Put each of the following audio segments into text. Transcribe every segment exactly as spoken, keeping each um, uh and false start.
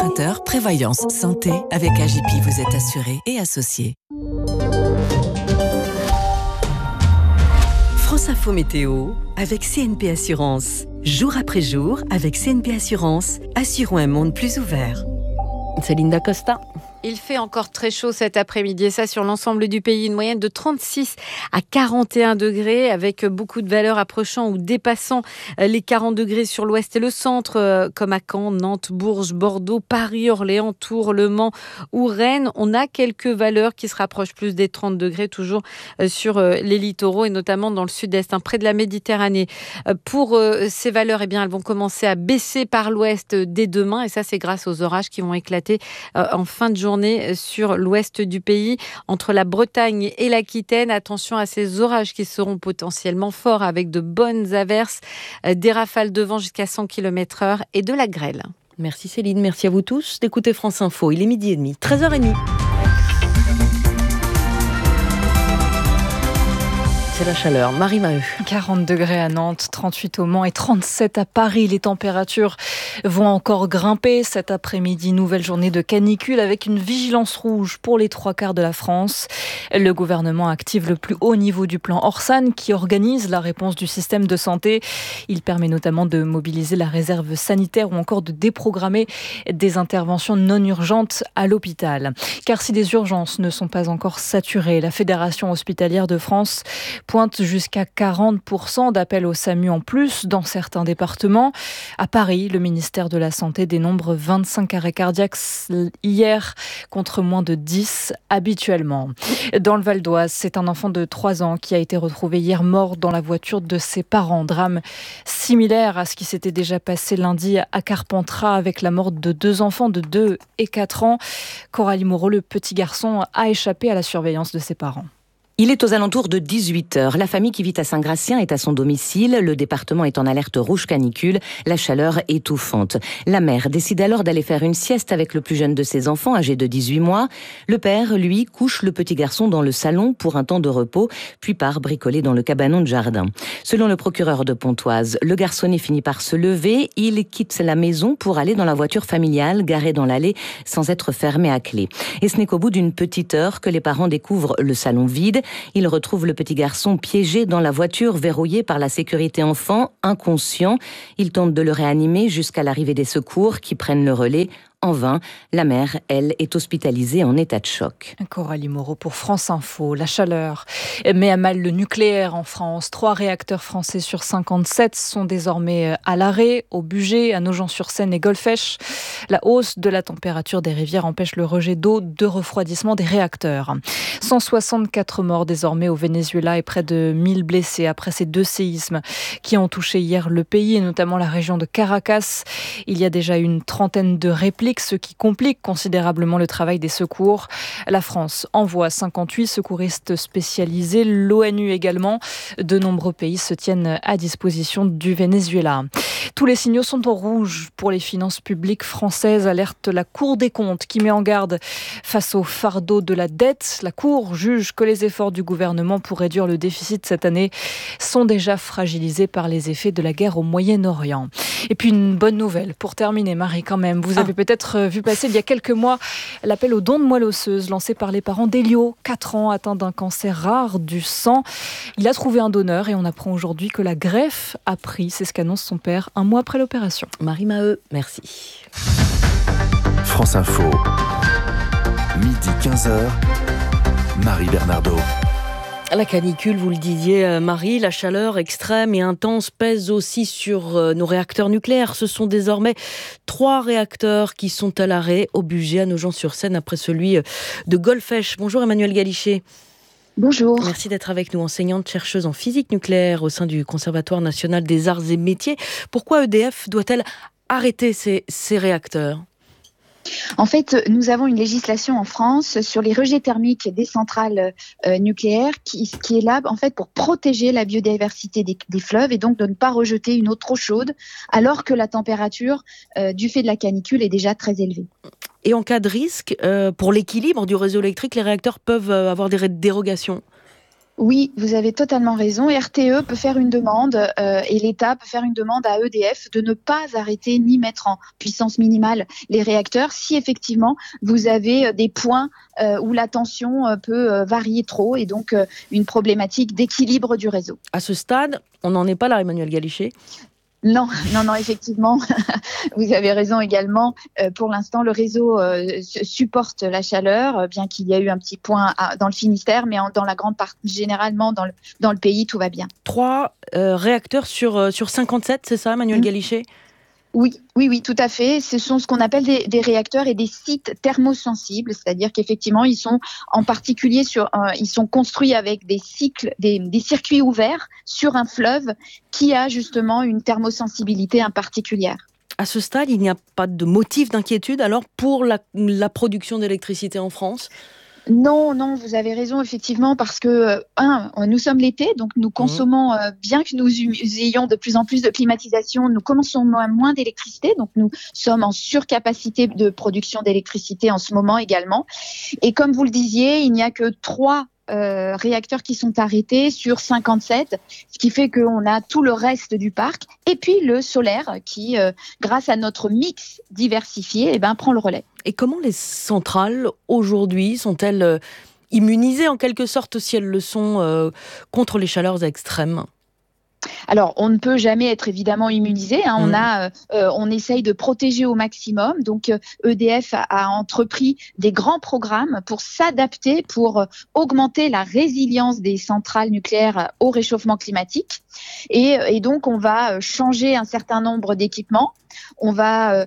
emprunteur, prévoyance, santé. Avec A J P, vous êtes assuré et associé. France Info Météo avec C N P Assurance. Jour après jour, avec C N P Assurance, assurons un monde plus ouvert. Céline Dacosta. Il fait encore très chaud cet après-midi et ça sur l'ensemble du pays. Une moyenne de trente-six à quarante et un degrés avec beaucoup de valeurs approchant ou dépassant les quarante degrés sur l'ouest et le centre comme à Caen, Nantes, Bourges, Bordeaux, Paris, Orléans, Tours, Le Mans ou Rennes. On a quelques valeurs qui se rapprochent plus des trente degrés toujours sur les littoraux et notamment dans le sud-est, hein, près de la Méditerranée. Pour ces valeurs, eh bien, elles vont commencer à baisser par l'ouest dès demain et ça c'est grâce aux orages qui vont éclater en fin de journée sur l'ouest du pays, entre la Bretagne et l'Aquitaine. Attention à ces orages qui seront potentiellement forts avec de bonnes averses, des rafales de vent jusqu'à cent kilomètres heure et de la grêle. Merci Céline, merci à vous tous d'écouter France Info. Il est midi et demi, treize heures trente. C'est la chaleur. Marie Maheu. quarante degrés à Nantes, trente-huit au Mans et trente-sept à Paris. Les températures vont encore grimper cet après-midi. Nouvelle journée de canicule avec une vigilance rouge pour les trois quarts de la France. Le gouvernement active le plus haut niveau du plan Orsan qui organise la réponse du système de santé. Il permet notamment de mobiliser la réserve sanitaire ou encore de déprogrammer des interventions non urgentes à l'hôpital. Car si les urgences ne sont pas encore saturées, la Fédération hospitalière de France pointe jusqu'à quarante pour cent d'appels au SAMU en plus dans certains départements. À Paris, le ministère de la Santé dénombre vingt-cinq arrêts cardiaques hier contre moins de dix habituellement. Dans le Val d'Oise, c'est un enfant de trois ans qui a été retrouvé hier mort dans la voiture de ses parents. Drame similaire à ce qui s'était déjà passé lundi à Carpentras avec la mort de deux enfants de deux et quatre ans. Coralie Moreau, le petit garçon, a échappé à la surveillance de ses parents. Il est aux alentours de dix-huit heures. La famille qui vit à Saint-Gratien est à son domicile. Le département est en alerte rouge canicule. La chaleur étouffante. La mère décide alors d'aller faire une sieste avec le plus jeune de ses enfants, âgé de dix-huit mois. Le père, lui, couche le petit garçon dans le salon pour un temps de repos, puis part bricoler dans le cabanon de jardin. Selon le procureur de Pontoise, le garçonnet finit par se lever. Il quitte la maison pour aller dans la voiture familiale garée dans l'allée sans être fermée à clé. Et ce n'est qu'au bout d'une petite heure que les parents découvrent le salon vide. Ils retrouvent le petit garçon piégé dans la voiture, verrouillé par la sécurité enfant, inconscient. Ils tentent de le réanimer jusqu'à l'arrivée des secours qui prennent le relais. En vain, la mère, elle, est hospitalisée en état de choc. Coralie Moreau pour France Info. La chaleur met à mal le nucléaire en France. Trois réacteurs français sur cinquante-sept sont désormais à l'arrêt, au Bugey, à Nogent-sur-Seine et Golfech. La hausse de la température des rivières empêche le rejet d'eau de refroidissement des réacteurs. cent soixante-quatre morts désormais au Venezuela et près de mille blessés après ces deux séismes qui ont touché hier le pays et notamment la région de Caracas. Il y a déjà une trentaine de répliques, ce qui complique considérablement le travail des secours. La France envoie cinquante-huit secouristes spécialisés, l'ONU également. De nombreux pays se tiennent à disposition du Venezuela. Tous les signaux sont au rouge pour les finances publiques françaises, alerte la Cour des comptes qui met en garde face au fardeau de la dette. La Cour juge que les efforts du gouvernement pour réduire le déficit cette année sont déjà fragilisés par les effets de la guerre au Moyen-Orient. Et puis une bonne nouvelle pour terminer, Marie, quand même. Vous avez ah. peut-être vu passer il y a quelques mois l'appel aux dons de moelle osseuse lancé par les parents d'Elio, quatre ans, atteint d'un cancer rare du sang. Il a trouvé un donneur et on apprend aujourd'hui que la greffe a pris. C'est ce qu'annonce son père un mois après l'opération. Marie Maheu, merci. France Info, midi quinze heures, Marie Bernardo. La canicule, vous le disiez Marie, la chaleur extrême et intense pèse aussi sur nos réacteurs nucléaires. Ce sont désormais trois réacteurs qui sont à l'arrêt au Bugey à Nogent-sur-Seine après celui de Golfech. Bonjour Emmanuel Galichet. Bonjour. Merci d'être avec nous, enseignante chercheuse en physique nucléaire au sein du Conservatoire national des arts et métiers. Pourquoi E D F doit-elle arrêter ces, ces réacteurs ? En fait, nous avons une législation en France sur les rejets thermiques des centrales euh, nucléaires qui, qui est là en fait pour protéger la biodiversité des, des fleuves et donc de ne pas rejeter une eau trop chaude alors que la température euh, du fait de la canicule est déjà très élevée. Et en cas de risque, euh, pour l'équilibre du réseau électrique, les réacteurs peuvent euh, avoir des dérogations ? Oui, vous avez totalement raison. R T E peut faire une demande euh, et l'État peut faire une demande à E D F de ne pas arrêter ni mettre en puissance minimale les réacteurs si effectivement vous avez des points euh, où la tension euh, peut euh, varier trop et donc euh, une problématique d'équilibre du réseau. À ce stade, on n'en est pas là, Emmanuel Galichet. Non, non, non, effectivement, vous avez raison également. Euh, pour l'instant, le réseau euh, supporte la chaleur, euh, bien qu'il y ait eu un petit point à, dans le Finistère, mais en, dans la grande partie, généralement, dans le, dans le pays, tout va bien. Trois euh, réacteurs sur, euh, sur cinquante-sept, c'est ça, Emmanuel mmh. Galichet ? Oui, oui, oui, tout à fait. Ce sont ce qu'on appelle des, des réacteurs et des sites thermosensibles, c'est-à-dire qu'effectivement, ils sont en particulier sur, euh, ils sont construits avec des cycles, des, des circuits ouverts sur un fleuve qui a justement une thermosensibilité un particulière. À ce stade, il n'y a pas de motif d'inquiétude alors pour la, la production d'électricité en France ? Non, non, vous avez raison, effectivement, parce que, un, nous sommes l'été, donc nous consommons, euh, bien que nous ayons de plus en plus de climatisation, nous consommons moins d'électricité, donc nous sommes en surcapacité de production d'électricité en ce moment également. Et comme vous le disiez, il n'y a que trois Euh, réacteurs qui sont arrêtés sur cinquante-sept, ce qui fait qu'on a tout le reste du parc, et puis le solaire qui, euh, grâce à notre mix diversifié, eh ben, prend le relais. Et comment les centrales, aujourd'hui, sont-elles euh, immunisées en quelque sorte, si elles le sont, euh, contre les chaleurs extrêmes ? Alors, on ne peut jamais être évidemment immunisé. Hein. Mmh. On a, euh, on essaye de protéger au maximum. Donc, euh, E D F a, a entrepris des grands programmes pour s'adapter, pour euh, augmenter la résilience des centrales nucléaires au réchauffement climatique. Et, et donc, on va changer un certain nombre d'équipements. On va euh,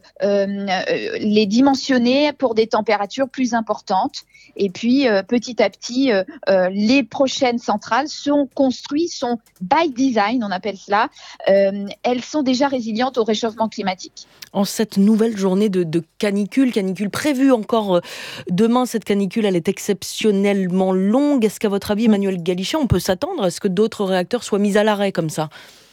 euh, les dimensionner pour des températures plus importantes. Et puis, euh, petit à petit, euh, euh, les prochaines centrales sont construites, sont by design, on appelle cela. Euh, elles sont déjà résilientes au réchauffement climatique. En cette nouvelle journée de, de canicule, canicule prévue encore demain, cette canicule, elle est exceptionnellement longue. Est-ce qu'à votre avis, Emmanuel Galichet, on peut s'attendre à ce que d'autres réacteurs soient mis à l'arrêt comme ça ?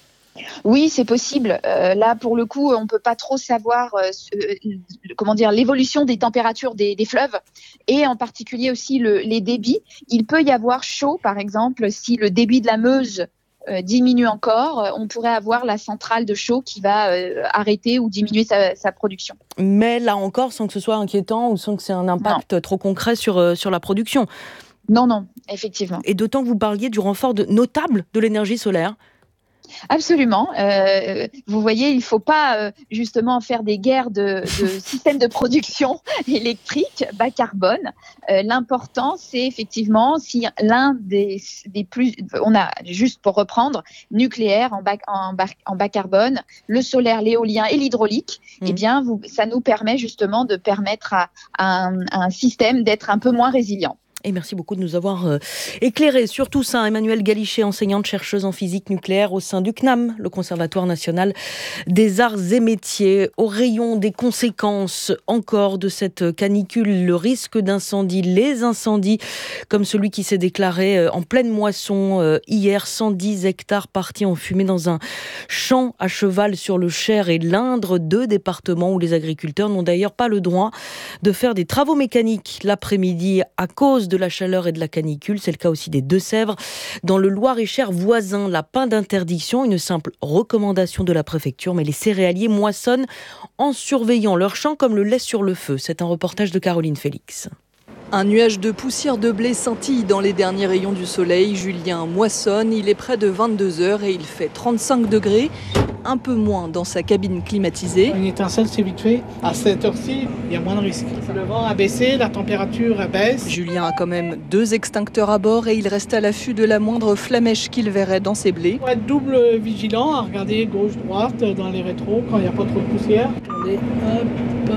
Oui, c'est possible. Euh, là, pour le coup, on ne peut pas trop savoir euh, euh, comment dire, l'évolution des températures des, des fleuves et en particulier aussi le, les débits. Il peut y avoir chaud, par exemple, si le débit de la Meuse euh, diminue encore, euh, on pourrait avoir la centrale de Chaux qui va euh, arrêter ou diminuer sa, sa production. Mais là encore, sans que ce soit inquiétant ou sans que c'est un impact non. trop concret sur, euh, sur la production. Non, non, effectivement. Et d'autant que vous parliez du renfort de, notable de l'énergie solaire. Absolument. Euh, vous voyez, il ne faut pas euh, justement faire des guerres de, de systèmes de production électrique bas carbone. Euh, l'important, c'est effectivement si l'un des, des plus, on a juste pour reprendre, nucléaire en bas, en bas, en bas carbone, le solaire, l'éolien et l'hydraulique, mmh. eh bien, vous, ça nous permet justement de permettre à, à, un, à un système d'être un peu moins résilient. Et merci beaucoup de nous avoir euh, éclairé sur tout ça. Emmanuel Galichet, enseignante chercheuse en physique nucléaire au sein du C N A M, le Conservatoire national des arts et métiers. Au rayon des conséquences encore de cette canicule, le risque d'incendie, les incendies comme celui qui s'est déclaré en pleine moisson euh, hier, cent dix hectares partis en fumée dans un champ à cheval sur le Cher et l'Indre, deux départements où les agriculteurs n'ont d'ailleurs pas le droit de faire des travaux mécaniques l'après-midi à cause de de la chaleur et de la canicule. C'est le cas aussi des Deux-Sèvres. Dans le Loir-et-Cher voisin, la pas d'interdiction, une simple recommandation de la préfecture, mais les céréaliers moissonnent en surveillant leur champ comme le lait sur le feu. C'est un reportage de Caroline Félix. Un nuage de poussière de blé scintille dans les derniers rayons du soleil. Julien moissonne, il est près de vingt-deux heures et il fait trente-cinq degrés. Un peu moins dans sa cabine climatisée. Une étincelle, c'est vite fait. À cette heure-ci, il y a moins de risques. Le vent a baissé, la température baisse. Julien a quand même deux extincteurs à bord et il reste à l'affût de la moindre flamèche qu'il verrait dans ses blés. Il faut être double vigilant, à regarder gauche-droite dans les rétros quand il n'y a pas trop de poussière. Attendez, hop.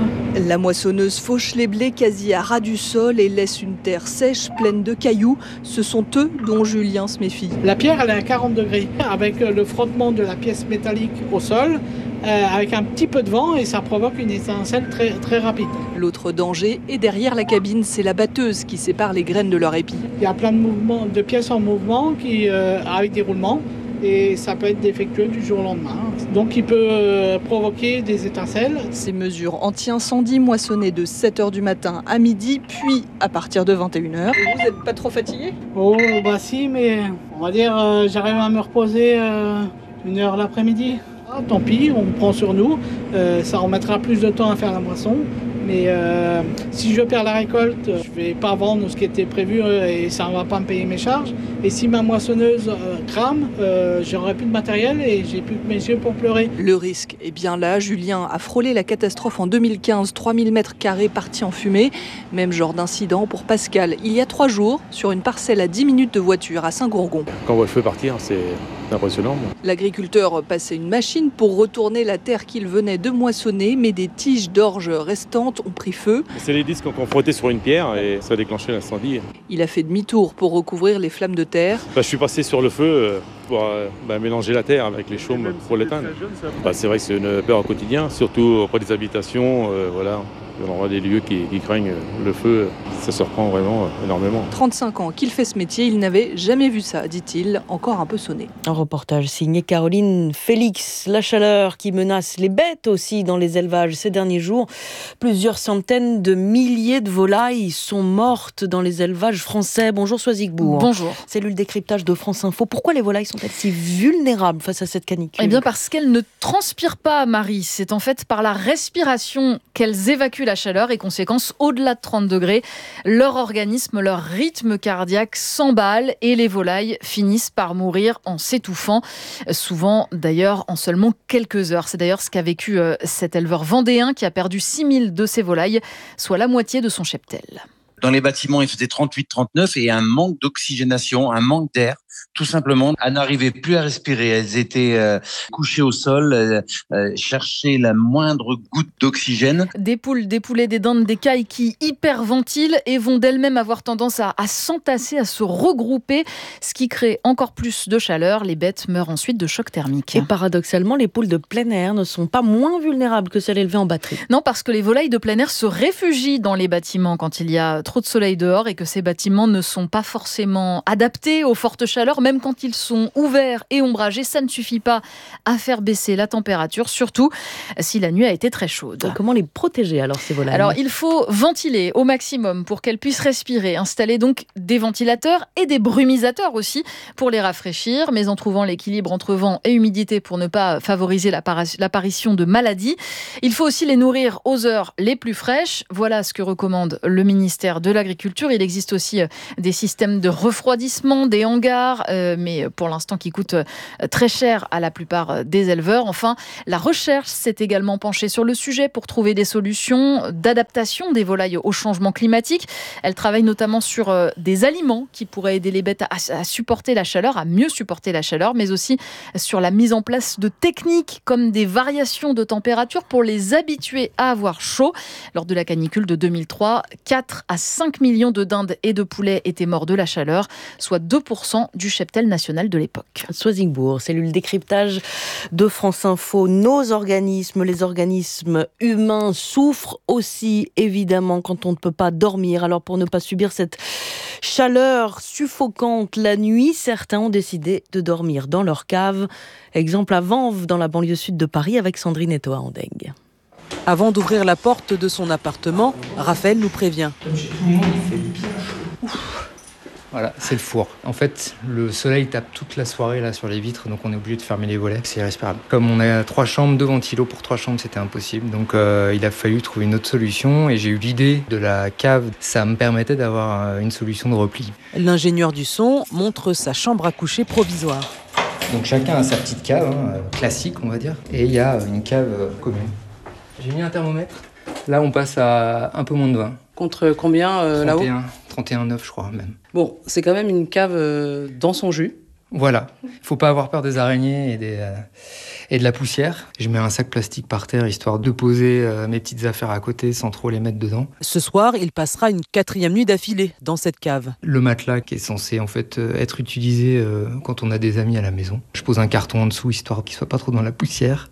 La moissonneuse fauche les blés quasi à ras du sol et laisse une terre sèche, pleine de cailloux. Ce sont eux dont Julien se méfie. La pierre, elle est à quarante degrés, avec le frottement de la pièce métallique au sol, euh, avec un petit peu de vent et ça provoque une étincelle très, très rapide. L'autre danger est derrière la cabine, c'est la batteuse qui sépare les graines de leur épi. Il y a plein de mouvements, de pièces en mouvement qui, euh, avec des roulements. et ça peut être défectueux du jour au lendemain. Donc il peut euh, provoquer des étincelles. Ces mesures anti-incendie moissonnées de sept heures du matin à midi, puis à partir de vingt et une heures. Vous n'êtes pas trop fatigué ? Oh bah si, mais on va dire euh, j'arrive à me reposer euh, une heure l'après-midi. Ah, tant pis, on prend sur nous, euh, ça remettra plus de temps à faire la moisson. Mais euh, si je perds la récolte, je ne vais pas vendre ce qui était prévu et ça ne va pas me payer mes charges. Et si ma moissonneuse euh, crame, euh, j'aurai plus de matériel et j'ai plus que mes yeux pour pleurer. Le risque est bien là. Julien a frôlé la catastrophe en deux mille quinze, trois mille mètres carrés partis en fumée. Même genre d'incident pour Pascal, il y a trois jours, sur une parcelle à dix minutes de voiture à Saint-Gourgon. Quand on voit le feu partir, c'est impressionnant. L'agriculteur passait une machine pour retourner la terre qu'il venait de moissonner, mais des tiges d'orge restantes ont pris feu. C'est les disques qu'on frottait sur une pierre et ça a déclenché l'incendie. Il a fait demi-tour pour recouvrir les flammes de terre. Bah, je suis passé sur le feu pour euh, bah, mélanger la terre avec les chaumes pour l'éteindre. Bah, c'est vrai que c'est une peur au quotidien, surtout auprès des habitations. Euh, voilà. On aura des lieux qui, qui craignent le feu, ça se reprend vraiment énormément. trente-cinq ans qu'il fait ce métier, il n'avait jamais vu ça, dit-il, encore un peu sonné. Un reportage signé Caroline Félix. La chaleur qui menace les bêtes aussi dans les élevages ces derniers jours. Plusieurs centaines de milliers de volailles sont mortes dans les élevages français. Bonjour Soisigbourg. Bonjour. Cellule décryptage de France Info. Pourquoi les volailles sont-elles si vulnérables face à cette canicule ? Eh bien parce qu'elles ne transpirent pas, Marie. C'est en fait par la respiration qu'elles évacuent la chaleur et conséquence, au-delà de trente degrés, leur organisme, leur rythme cardiaque s'emballe et les volailles finissent par mourir en s'étouffant, souvent d'ailleurs en seulement quelques heures. C'est d'ailleurs ce qu'a vécu euh, cet éleveur vendéen qui a perdu six mille de ses volailles, soit la moitié de son cheptel. Dans les bâtiments, il faisait trente-huit trente-neuf et un manque d'oxygénation, un manque d'air. Tout simplement, elles n'arrivaient plus à respirer. Elles étaient euh, couchées au sol, euh, euh, cherchaient la moindre goutte d'oxygène. Des poules, des poulets, des dindes, des cailles qui hyperventilent et vont d'elles-mêmes avoir tendance à, à s'entasser, à se regrouper, ce qui crée encore plus de chaleur. Les bêtes meurent ensuite de choc thermique. Et paradoxalement, les poules de plein air ne sont pas moins vulnérables que celles élevées en batterie. Non, parce que les volailles de plein air se réfugient dans les bâtiments quand il y a trop de soleil dehors et que ces bâtiments ne sont pas forcément adaptés aux fortes chaleurs. Même quand ils sont ouverts et ombragés, ça ne suffit pas à faire baisser la température, surtout si la nuit a été très chaude. Et comment les protéger alors, ces volailles ? Alors, il faut ventiler au maximum pour qu'elles puissent respirer. Installer donc des ventilateurs et des brumisateurs aussi pour les rafraîchir, mais en trouvant l'équilibre entre vent et humidité pour ne pas favoriser l'apparition de maladies. Il faut aussi les nourrir aux heures les plus fraîches. Voilà ce que recommande le ministère de l'Agriculture. Il existe aussi des systèmes de refroidissement, des hangars, euh, mais pour l'instant qui coûtent très cher à la plupart des éleveurs. Enfin, la recherche s'est également penchée sur le sujet pour trouver des solutions d'adaptation des volailles au changement climatique. Elle travaille notamment sur euh, des aliments qui pourraient aider les bêtes à, à supporter la chaleur, à mieux supporter la chaleur, mais aussi sur la mise en place de techniques comme des variations de température pour les habituer à avoir chaud. Lors de la canicule de deux mille trois, quatre à cinq millions de dindes et de poulets étaient morts de la chaleur, soit deux pour cent du cheptel national de l'époque. Soisigbourg, cellule décryptage de France Info. Nos organismes, les organismes humains souffrent aussi évidemment quand on ne peut pas dormir. Alors pour ne pas subir cette chaleur suffocante la nuit, certains ont décidé de dormir dans leur cave. Exemple à Vanves, dans la banlieue sud de Paris, avec Sandrine Etoa-Andeng. Avant d'ouvrir la porte de son appartement, Raphaël nous prévient. Voilà, c'est le four. En fait, le soleil tape toute la soirée là sur les vitres, donc on est obligé de fermer les volets, c'est irrespirable. Comme on a trois chambres, deux ventilos pour trois chambres, c'était impossible. Donc euh, il a fallu trouver une autre solution et j'ai eu l'idée de la cave. Ça me permettait d'avoir une solution de repli. L'ingénieur du son montre sa chambre à coucher provisoire. Donc chacun a sa petite cave, hein, classique on va dire, et il y a une cave euh, commune. J'ai mis un thermomètre. Là, on passe à un peu moins de vingt. Contre combien euh, là-haut ? trente et un virgule neuf, je crois, même. Bon, c'est quand même une cave euh, dans son jus. Voilà. Il ne faut pas avoir peur des araignées et, des, euh, et de la poussière. Je mets un sac plastique par terre, histoire de poser euh, mes petites affaires à côté sans trop les mettre dedans. Ce soir, il passera une quatrième nuit d'affilée dans cette cave. Le matelas qui est censé en fait euh, être utilisé euh, quand on a des amis à la maison. Je pose un carton en dessous, histoire qu'il ne soit pas trop dans la poussière.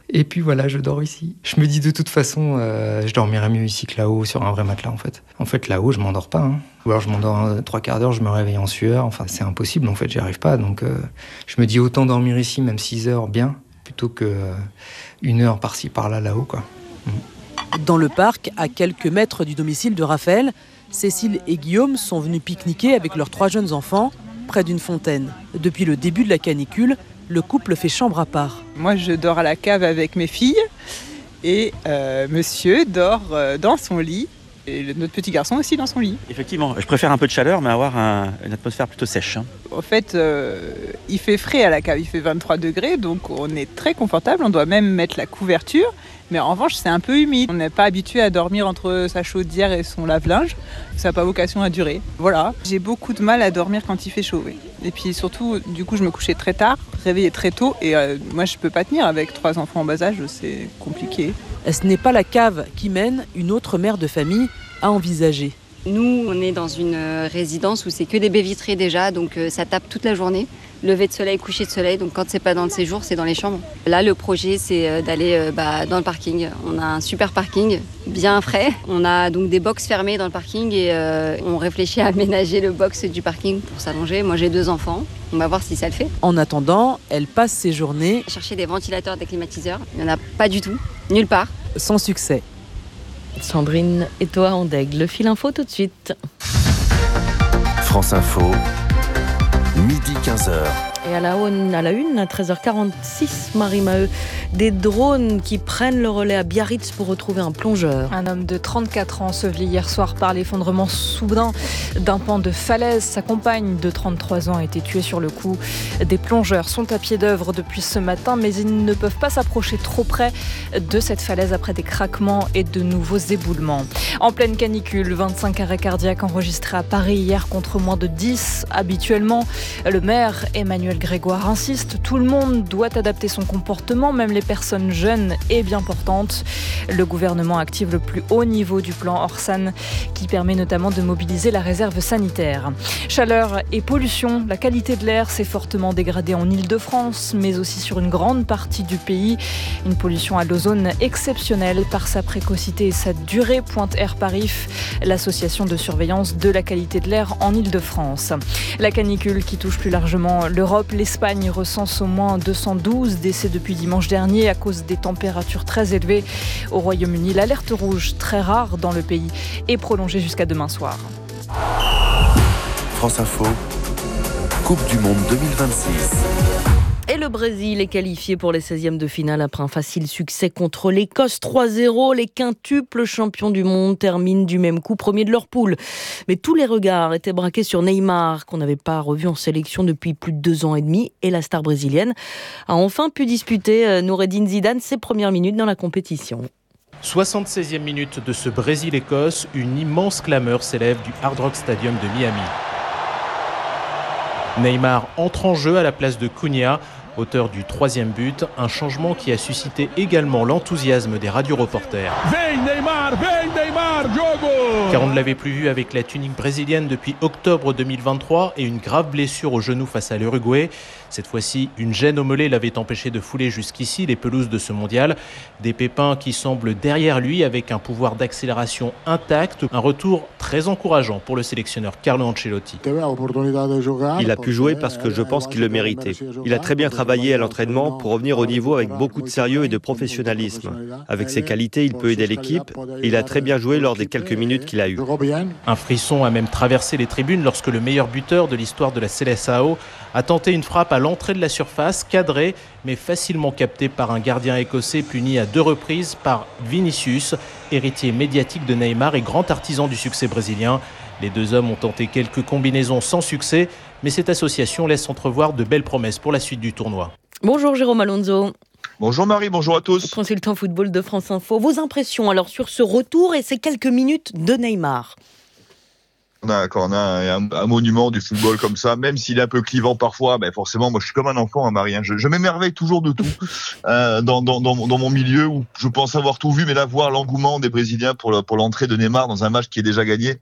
Et puis voilà, je dors ici. Je me dis de toute façon, euh, je dormirais mieux ici que là-haut, sur un vrai matelas en fait. En fait, là-haut, je m'endors pas. Hein. Ou alors je m'endors trois quarts d'heure, je me réveille en sueur. Enfin, c'est impossible en fait, j'y arrive pas. Donc euh, je me dis autant dormir ici, même six heures, bien, plutôt que euh, une heure par-ci, par-là, là-haut, quoi. Mmh. Dans le parc, à quelques mètres du domicile de Raphaël, Cécile et Guillaume sont venus pique-niquer avec leurs trois jeunes enfants près d'une fontaine. Depuis le début de la canicule, le couple fait chambre à part. Moi, je dors à la cave avec mes filles et euh, monsieur dort euh, dans son lit et le, notre petit garçon aussi dans son lit. Effectivement, je préfère un peu de chaleur mais avoir un, une atmosphère plutôt sèche. Hein. En fait, euh, il fait frais à la cave, il fait vingt-trois degrés, donc on est très confortable, on doit même mettre la couverture. Mais en revanche, c'est un peu humide. On n'est pas habitué à dormir entre sa chaudière et son lave-linge. Ça n'a pas vocation à durer. Voilà. J'ai beaucoup de mal à dormir quand il fait chaud. Oui. Et puis surtout, du coup, je me couchais très tard, réveillais très tôt. Et euh, moi, je ne peux pas tenir avec trois enfants en bas âge. C'est compliqué. Ce n'est pas la cave qui mène une autre mère de famille à envisager. Nous, on est dans une résidence où c'est que des baies vitrées déjà, donc ça tape toute la journée. Lever de soleil, coucher de soleil, donc quand c'est pas dans le séjour, c'est dans les chambres. Là, le projet, c'est d'aller bah, dans le parking. On a un super parking, bien frais. On a donc des box fermées dans le parking et euh, on réfléchit à aménager le box du parking pour s'allonger. Moi, j'ai deux enfants. On va voir si ça le fait. En attendant, elle passe ses journées... Chercher des ventilateurs, des climatiseurs. Il n'y en a pas du tout, nulle part. Sans succès. Sandrine et toi en d'Aigle. Le fil info tout de suite. France Info, midi quinze heures. Et à la, à la une, à treize heures quarante-six, Marie Maheu, des drones qui prennent le relais à Biarritz pour retrouver un plongeur. Un homme de trente-quatre ans enseveli hier soir par l'effondrement soudain d'un pan de falaise. Sa compagne de trente-trois ans a été tuée sur le coup. Des plongeurs sont à pied d'œuvre depuis ce matin, mais ils ne peuvent pas s'approcher trop près de cette falaise après des craquements et de nouveaux éboulements. En pleine canicule, vingt-cinq arrêts cardiaques enregistrés à Paris hier contre moins de dix habituellement. Le maire Emmanuel Grégoire insiste, tout le monde doit adapter son comportement, même les personnes jeunes et bien portantes. Le gouvernement active le plus haut niveau du plan Orsan qui permet notamment de mobiliser la réserve sanitaire. Chaleur et pollution, la qualité de l'air s'est fortement dégradée en Île-de-France, mais aussi sur une grande partie du pays. Une pollution à l'ozone exceptionnelle par sa précocité et sa durée, pointe Air Parif, l'association de surveillance de la qualité de l'air en Île-de-France. La canicule qui touche plus largement l'Europe. L'Espagne recense au moins deux cent douze décès depuis dimanche dernier à cause des températures très élevées. Au Royaume-Uni, l'alerte rouge, très rare dans le pays, est prolongée jusqu'à demain soir. France Info, Coupe du Monde deux mille vingt-six. Et le Brésil est qualifié pour les seizièmes de finale après un facile succès contre l'Écosse trois zéro. Les quintuples champions du monde terminent du même coup premier de leur poule. Mais tous les regards étaient braqués sur Neymar, qu'on n'avait pas revu en sélection depuis plus de deux ans et demi. Et la star brésilienne a enfin pu disputer Noureddine Zidane ses premières minutes dans la compétition. soixante-seizième minute de ce Brésil-Écosse, une immense clameur s'élève du Hard Rock Stadium de Miami. Neymar entre en jeu à la place de Cunha, auteur du troisième but, un changement qui a suscité également l'enthousiasme des radioreporters. Vem Neymar, vem Neymar, jogo! Car on ne l'avait plus vu avec la tunique brésilienne depuis octobre deux mille vingt-trois et une grave blessure au genou face à l'Uruguay. Cette fois-ci, une gêne au mollet l'avait empêché de fouler jusqu'ici les pelouses de ce mondial. Des pépins qui semblent derrière lui avec un pouvoir d'accélération intact. Un retour très encourageant pour le sélectionneur Carlo Ancelotti. Il a pu jouer parce que je pense qu'il le méritait. Il a très bien travaillé à l'entraînement pour revenir au niveau avec beaucoup de sérieux et de professionnalisme. Avec ses qualités, il peut aider l'équipe et il a très bien joué lors des quelques minutes qu'il a eues. Un frisson a même traversé les tribunes lorsque le meilleur buteur de l'histoire de la Seleção a tenté une frappe à l'entrée de la surface, cadrée mais facilement captée par un gardien écossais puni à deux reprises par Vinicius, héritier médiatique de Neymar et grand artisan du succès brésilien. Les deux hommes ont tenté quelques combinaisons sans succès, mais cette association laisse entrevoir de belles promesses pour la suite du tournoi. Bonjour Jérôme Alonso. Bonjour Marie, bonjour à tous. Consultant football de France Info. Vos impressions alors sur ce retour et ces quelques minutes de Neymar? On a, quand on a un, un monument du football comme ça, même s'il est un peu clivant parfois, ben forcément, moi je suis comme un enfant, hein, Marie. Hein, je, je m'émerveille toujours de tout euh, dans, dans, dans, dans mon milieu où je pense avoir tout vu, mais là voir l'engouement des Brésiliens pour, le, pour l'entrée de Neymar dans un match qui est déjà gagné,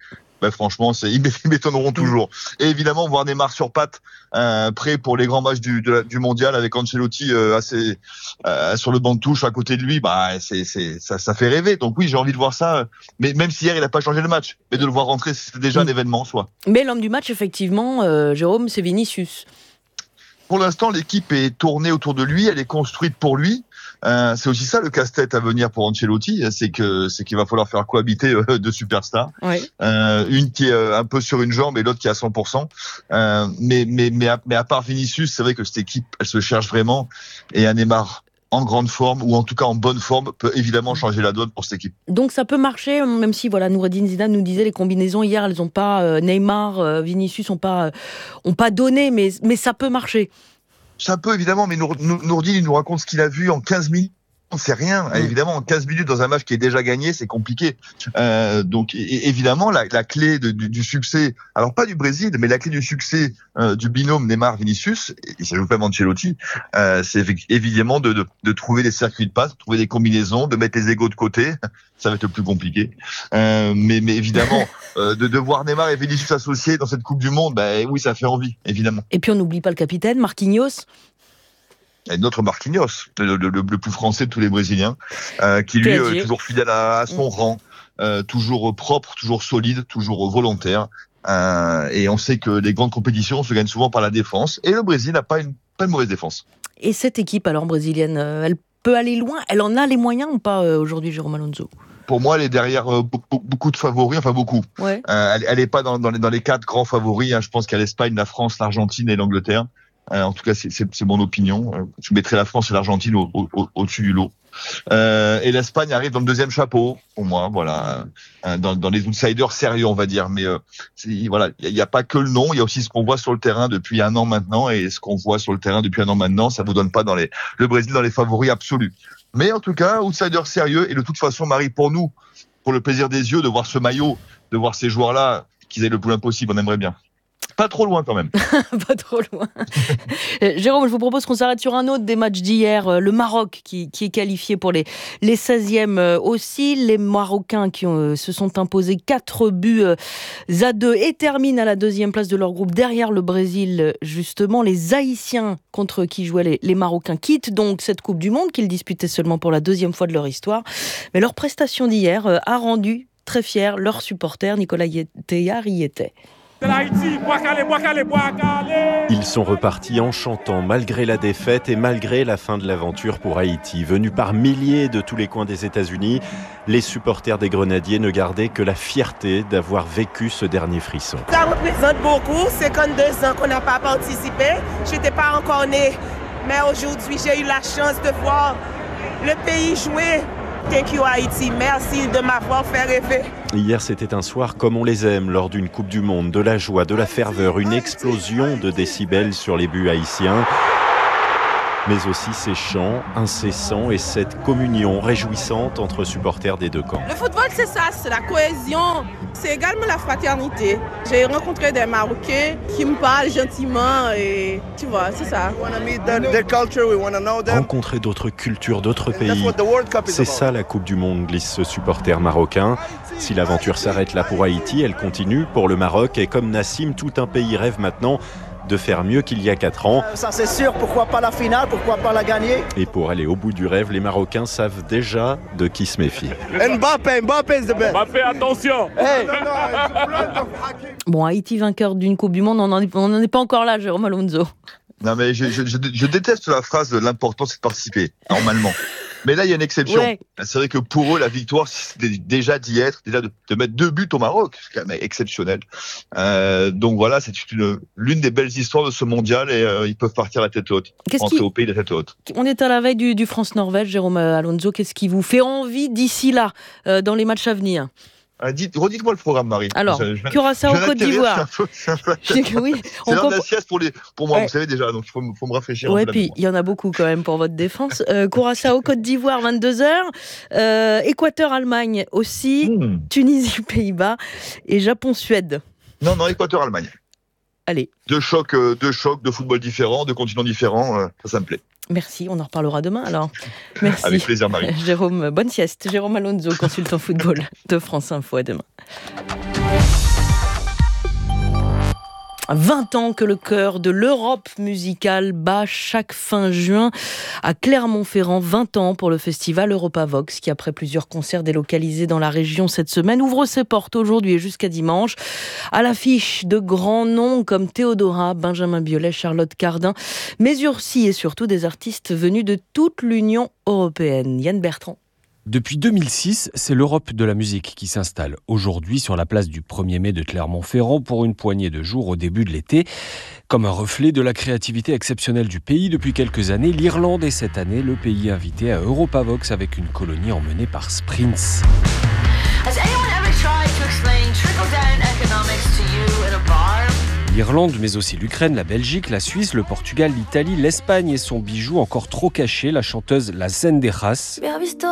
ben franchement, c'est, ils m'étonneront toujours. Et évidemment, voir Neymar sur patte, euh, prêt pour les grands matchs du, de la, du mondial avec Ancelotti euh, assez, euh, sur le banc de touche à côté de lui, bah c'est, c'est, ça, ça fait rêver. Donc oui, j'ai envie de voir ça. Mais même si hier il n'a pas changé le match, mais de le voir rentrer, c'était déjà mmh. un événement en soi. Mais l'homme du match, effectivement, euh, Jérôme, c'est Vinicius. Pour l'instant, l'équipe est tournée autour de lui, elle est construite pour lui. Euh, c'est aussi ça le casse-tête à venir pour Ancelotti, c'est que c'est qu'il va falloir faire cohabiter euh, deux superstars, ouais. euh, une qui est euh, un peu sur une jambe et l'autre qui est à cent pour cent. Euh, mais mais mais à, mais à part Vinicius, c'est vrai que cette équipe, elle se cherche vraiment, et un Neymar en grande forme, ou en tout cas en bonne forme, peut évidemment changer la donne pour cette équipe. Donc ça peut marcher, même si voilà, Noureddine Zidane nous disait les combinaisons hier, elles ont pas euh, Neymar, euh, Vinicius ont pas euh, ont pas donné, mais mais ça peut marcher. Ça peut évidemment, mais Nourdine, il nous raconte ce qu'il a vu en quinze minutes. C'est rien. Mmh. Évidemment, en quinze minutes dans un match qui est déjà gagné, c'est compliqué. Euh, donc, et, évidemment, la, la clé de, du, du succès, alors pas du Brésil, mais la clé du succès euh, du binôme Neymar-Vinicius, et ça joue pas Ancelotti, euh, c'est évidemment de, de, de trouver des circuits de passe, de trouver des combinaisons, de mettre les égos de côté. Ça va être le plus compliqué. Euh, mais, mais évidemment, euh, de, de voir Neymar et Vinicius associés dans cette Coupe du Monde, bah, oui, ça fait envie, évidemment. Et puis on n'oublie pas le capitaine, Marquinhos. Et notre Marquinhos, le, le, le plus français de tous les Brésiliens, euh, qui lui est toujours fidèle à, à son mmh. rang, euh, toujours propre, toujours solide, toujours volontaire. Euh, et on sait que les grandes compétitions se gagnent souvent par la défense. Et le Brésil n'a pas une, pas une mauvaise défense. Et cette équipe alors brésilienne, elle peut aller loin? Elle en a les moyens ou pas euh, aujourd'hui, Jérôme Alonso? Pour moi, elle est derrière euh, beaucoup, beaucoup de favoris, enfin beaucoup. Ouais. Euh, elle, elle est pas dans, dans, les, dans les quatre grands favoris. Hein. Je pense qu'il y a l'Espagne, la France, l'Argentine et l'Angleterre. Euh, en tout cas, c'est, c'est, c'est mon opinion. Je mettrais la France et l'Argentine au, au, au, au-dessus du lot. Euh, et l'Espagne arrive dans le deuxième chapeau, pour moi, voilà, euh, dans, dans les outsiders sérieux, on va dire. Mais euh, c'est, voilà, il n'y a, a pas que le nom, il y a aussi ce qu'on voit sur le terrain depuis un an maintenant, et ce qu'on voit sur le terrain depuis un an maintenant, ça vous donne pas dans les le Brésil dans les favoris absolus. Mais en tout cas, outsiders sérieux, et de toute façon, Marie, pour nous, pour le plaisir des yeux, de voir ce maillot, de voir ces joueurs-là, qu'ils aient le plus loin possible, on aimerait bien. Pas trop loin quand même. Pas trop loin. Jérôme, je vous propose qu'on s'arrête sur un autre des matchs d'hier. Le Maroc qui, qui est qualifié pour les, les seizièmes aussi. Les Marocains qui ont, se sont imposés quatre buts à deux et terminent à la deuxième place de leur groupe derrière le Brésil. Justement, les Haïtiens contre qui jouaient les, les Marocains quittent donc cette Coupe du Monde qu'ils disputaient seulement pour la deuxième fois de leur histoire. Mais leur prestation d'hier a rendu très fiers leurs supporters. Nicolas Théard y était. Ils sont repartis en chantant malgré la défaite et malgré la fin de l'aventure pour Haïti. Venus par milliers de tous les coins des États-Unis, les supporters des Grenadiers ne gardaient que la fierté d'avoir vécu ce dernier frisson. Ça représente beaucoup, cinquante-deux ans qu'on n'a pas participé. Je n'étais pas encore née, mais aujourd'hui j'ai eu la chance de voir le pays jouer. Thank you Haïti, merci de m'avoir fait rêver. Hier, c'était un soir comme on les aime lors d'une Coupe du Monde, de la joie, de la ferveur, une explosion de décibels sur les buts haïtiens, mais aussi ces chants incessants et cette communion réjouissante entre supporters des deux camps. Le football, c'est ça, c'est la cohésion, c'est également la fraternité. J'ai rencontré des Marocains qui me parlent gentiment et tu vois, c'est ça. Rencontrer d'autres cultures, d'autres pays, c'est ça la Coupe du Monde, glisse ce supporter marocain. Si l'aventure s'arrête là pour Haïti, elle continue pour le Maroc et comme Nassim, tout un pays rêve maintenant de faire mieux qu'il y a quatre ans. Ça c'est sûr, pourquoi pas la finale, pourquoi pas la gagner? Et pour aller au bout du rêve, les Marocains savent déjà de qui se méfier. Mbappé, Mbappé is the best. Mbappé, attention. Hey. Bon, Haïti vainqueur d'une Coupe du Monde, on n'en est pas encore là, Jérôme Alonso. Non mais je, je, je, je déteste la phrase de l'important c'est de participer, normalement. Mais là, il y a une exception. Ouais. C'est vrai que pour eux, la victoire, c'était déjà d'y être, déjà de, de mettre deux buts au Maroc. C'est quand même exceptionnel. Euh, donc voilà, c'est une, l'une des belles histoires de ce mondial et euh, ils peuvent partir la tête haute. Rentrer qui... au pays la tête haute. On est à la veille du, du France-Norvège, Jérôme Alonso. Qu'est-ce qui vous fait envie d'ici là, euh, dans les matchs à venir? Ah, dites, redites-moi le programme, Marie. Alors, Curaçao, Côte d'Ivoire. C'est, peu, c'est, peu, oui, c'est l'heure de la sieste pour, les, pour moi, ouais. Vous savez déjà, donc il faut, faut me rafraîchir. Oui, puis il y en a beaucoup quand même pour votre défense. Euh, Curaçao, Côte d'Ivoire, vingt-deux heures. Euh, Équateur, Allemagne aussi. Mmh. Tunisie, Pays-Bas. Et Japon, Suède. Non, non, Équateur, Allemagne. Allez. Deux chocs, euh, deux chocs de football différents, de continents différents, euh, ça, ça me plaît. Merci, on en reparlera demain alors. Merci. Avec plaisir, Marie. Jérôme, bonne sieste. Jérôme Alonso, consultant football de France Info. À demain. vingt ans que le cœur de l'Europe musicale bat chaque fin juin à Clermont-Ferrand. vingt ans pour le festival Europavox qui, après plusieurs concerts délocalisés dans la région cette semaine, ouvre ses portes aujourd'hui et jusqu'à dimanche. À l'affiche de grands noms comme Théodora, Benjamin Biolay, Charlotte Cardin, mais aussi et surtout des artistes venus de toute l'Union européenne. Yann Bertrand. Depuis deux mille six, c'est l'Europe de la musique qui s'installe aujourd'hui sur la place du premier mai de Clermont-Ferrand pour une poignée de jours au début de l'été. Comme un reflet de la créativité exceptionnelle du pays depuis quelques années, l'Irlande est cette année le pays invité à Europavox avec une colonie emmenée par Sprints. L'Irlande, mais aussi l'Ukraine, la Belgique, la Suisse, le Portugal, l'Italie, l'Espagne et son bijou encore trop caché, la chanteuse La Zendejas.